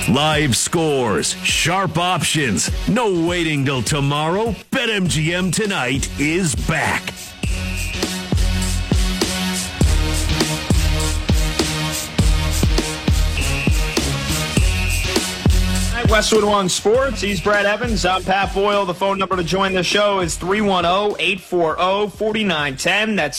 Live scores, sharp options, no waiting till tomorrow. BetMGM tonight is back. Westwood One Sports. He's Brad Evans. I'm Pat Boyle. The phone number to join the show is 310-840-4910. That's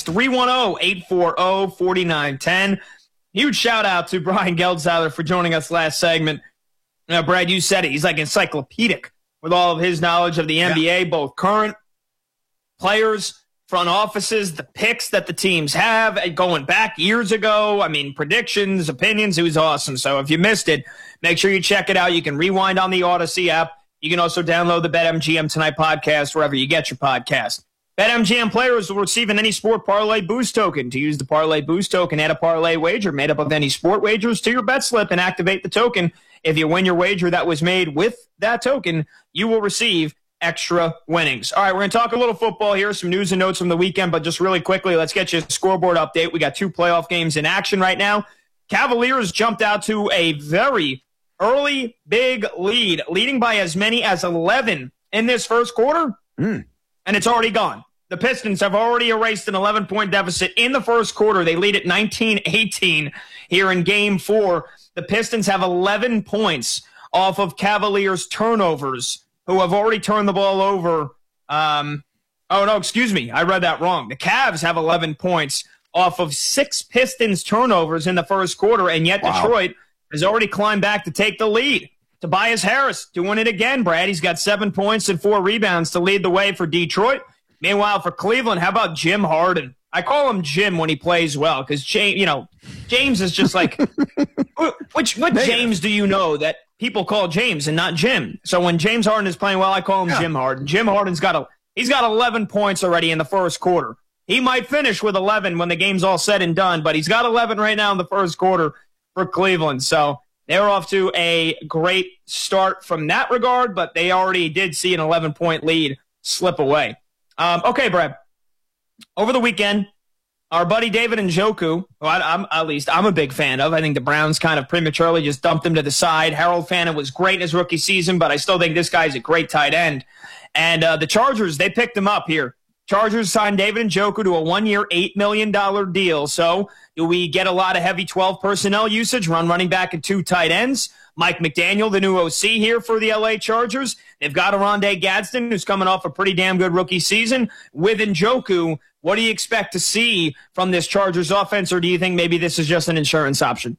310-840-4910. Huge shout out to Brian Geldzahler for joining us last segment. Brad, you said it. He's like encyclopedic with all of his knowledge of the NBA, both current players, front offices, the picks that the teams have going back years ago. I mean, predictions, opinions. It was awesome. So if you missed it, make sure you check it out. You can rewind on the Odyssey app. You can also download the BetMGM Tonight podcast wherever you get your podcast. BetMGM players will receive an Any Sport Parlay Boost token. To use the Parlay Boost token, add a parlay wager made up of any sport wagers to your bet slip and activate the token. If you win your wager that was made with that token, you will receive extra winnings. All right, we're going to talk a little football here, some news and notes from the weekend, but just really quickly, let's get you a scoreboard update. We got 2 playoff games in action right now. Cavaliers jumped out to a very early big lead, leading by as many as 11 in this first quarter, and it's already gone. The Pistons have already erased an 11-point deficit in the first quarter. They lead at 19-18 here in Game 4. The Pistons have 11 points off of Cavaliers turnovers, who have already turned the ball over. I read that wrong. The Cavs have 11 points off of 6 Pistons turnovers in the first quarter, and yet Detroit has already climbed back to take the lead. Tobias Harris doing it again, Brad. He's got 7 points and 4 rebounds to lead the way for Detroit. Meanwhile, for Cleveland, how about Jim Harden? I call him Jim when he plays well because, James is just like what James do you know that people call James and not Jim? So when James Harden is playing well, I call him Jim Harden. Jim Harden's got 11 points already in the first quarter. He might finish with 11 when the game's all said and done, but he's got 11 right now in the first quarter for Cleveland. So they're off to a great start from that regard, but they already did see an 11-point lead slip away. Okay, Brad. Over the weekend, our buddy David Njoku, who I'm a big fan of. I think the Browns kind of prematurely just dumped him to the side. Harold Fannin was great in his rookie season, but I still think this guy's a great tight end. And the Chargers, they picked him up here. Chargers signed David Njoku to a 1-year, $8 million deal. So do we get a lot of heavy 12 personnel usage, running back and 2 tight ends? Mike McDaniel, the new OC here for the LA Chargers. They've got Oronde Gadsden, who's coming off a pretty damn good rookie season. With Njoku, what do you expect to see from this Chargers offense, or do you think maybe this is just an insurance option?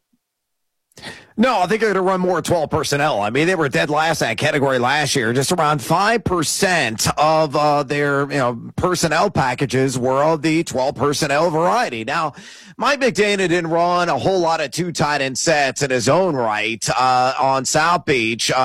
No, I think they're going to run more 12 personnel. I mean, they were dead last in that category last year. Just around 5% of their personnel packages were of the 12 personnel variety. Now, Mike McDaniel didn't run a whole lot of 2 tight end sets in his own right on South Beach.